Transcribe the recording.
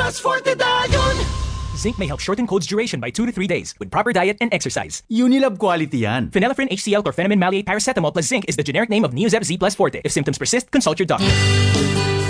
plus Forte Dion. Zinc may help shorten cold's duration by 2 to 3 days with proper diet and exercise. Unilab quality yan. Phenylephrine HCl chlorpheniramine maleate paracetamol plus zinc is the generic name of Neozep Z plus Forte. If symptoms persist, consult your doctor.